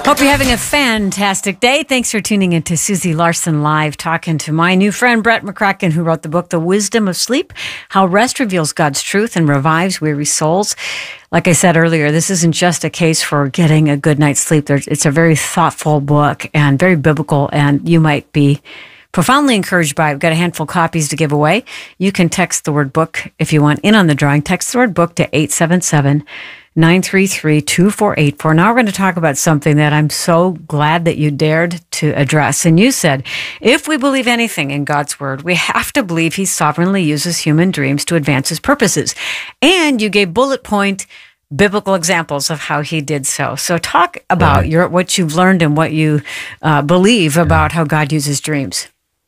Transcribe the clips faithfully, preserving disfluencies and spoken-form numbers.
Hope you're having a fantastic day. Thanks for tuning in to Susie Larson Live, talking to my new friend, Brett McCracken, who wrote the book, The Wisdom of Sleep, How Rest Reveals God's Truth and Revives Weary Souls. Like I said earlier, this isn't just a case for getting a good night's sleep. There's, it's a very thoughtful book and very biblical, and you might be profoundly encouraged by it. We've got a handful of copies to give away. You can text the word book if you want in on the drawing. Text the word book to eight seven seven, nine three three, two four eight four. Now we're going to talk about something that I'm so glad that you dared to address. And you said, if we believe anything in God's word, we have to believe he sovereignly uses human dreams to advance his purposes. And you gave bullet point biblical examples of how he did so. So talk about Right. your what you've learned and what you uh, believe about how God uses dreams.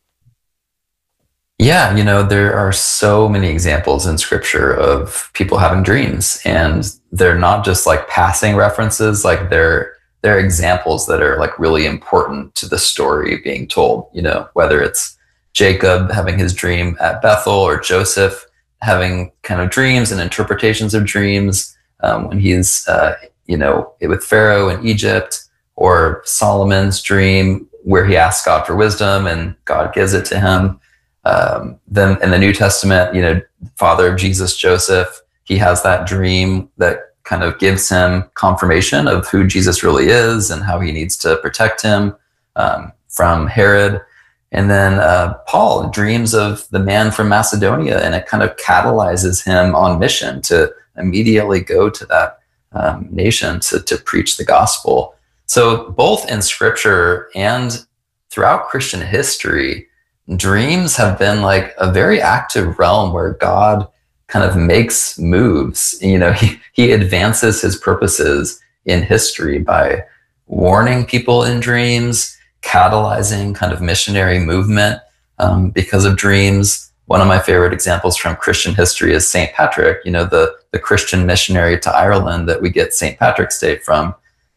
Yeah, you know, there are so many examples in scripture of people having dreams, and they're not just like passing references, like they're they're examples that are like really important to the story being told, you know, whether it's Jacob having his dream at Bethel or Joseph having kind of dreams and interpretations of dreams um, when he's, uh, you know, with Pharaoh in Egypt, or Solomon's dream where he asks God for wisdom and God gives it to him. Um, then in the New Testament, you know, father of Jesus, Joseph, he has that dream that kind of gives him confirmation of who Jesus really is and how he needs to protect him um, from Herod. And then uh, Paul dreams of the man from Macedonia, and it kind of catalyzes him on mission to immediately go to that um, nation to, to preach the gospel. So both in scripture and throughout Christian history, dreams have been like a very active realm where God kind of makes moves. You know, he, he advances his purposes in history by warning people in dreams, catalyzing kind of missionary movement um, because of dreams. One of my favorite examples from Christian history is Saint Patrick, you know, the, the Christian missionary to Ireland that we get Saint Patrick's Day from.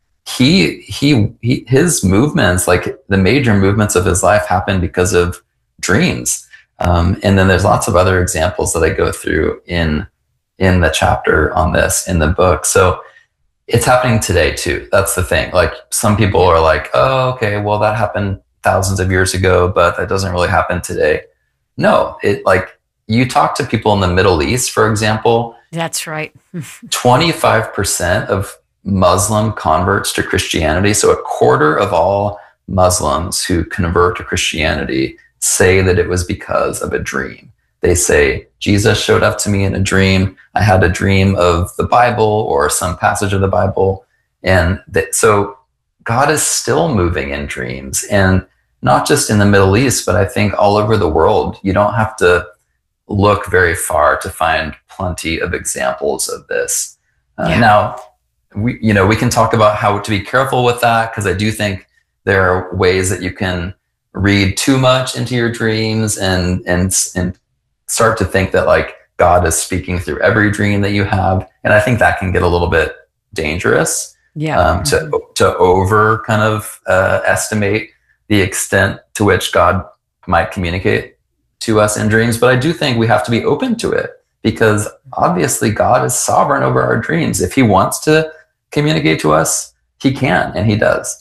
He, he, he, his movements, like the major movements of his life, happened because of dreams. Um, and then there's lots of other examples that I go through in, in the chapter on this in the book. So it's happening today too. That's the thing. Like some people are like, oh, okay, well that happened thousands of years ago, but that doesn't really happen today. No, it like you talk to people in the Middle East, for example. That's right. twenty-five percent of Muslim converts to Christianity. So a quarter of all Muslims who convert to Christianity say that it was because of a dream. They say, Jesus showed up to me in a dream. I had a dream of the Bible or some passage of the Bible. And that, so God is still moving in dreams, and not just in the Middle East, but I think all over the world. You don't have to look very far to find plenty of examples of this. Uh, Yeah. Now, we, you know, we can talk about how to be careful with that, because I do think there are ways that you can read too much into your dreams and and and start to think that like God is speaking through every dream that you have. And I think that can get a little bit dangerous. Yeah. Um, to to over kind of uh, estimate the extent to which God might communicate to us in dreams. But I do think we have to be open to it, because obviously God is sovereign over our dreams. If he wants to communicate to us, he can, and he does.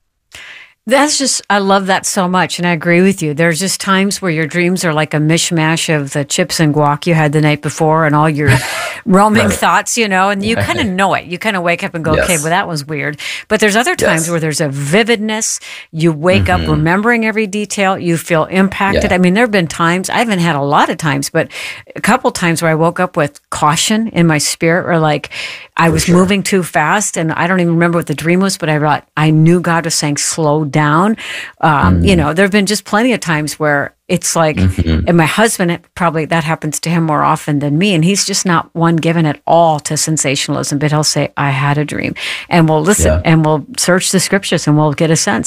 That's just, I love that so much. And I agree with you. There's just times where your dreams are like a mishmash of the chips and guac you had the night before and all your roaming Right. thoughts, you know, and you kind of know it. You kind of wake up and go, Yes. okay, well, that was weird. But there's other times Yes. where there's a vividness. You wake Mhm. up remembering every detail. You feel impacted. Yeah. I mean, there have been times, I haven't had a lot of times, but a couple times where I woke up with caution in my spirit, or like I For was sure. moving too fast, and I don't even remember what the dream was, but I thought I knew God was saying, slow down. Um, You know, there have been just plenty of times where it's like, Mhm. and my husband, it probably that happens to him more often than me. And he's just not one given at all to sensationalism, but he'll say, I had a dream. And we'll listen Yeah. and we'll search the scriptures and we'll get a sense.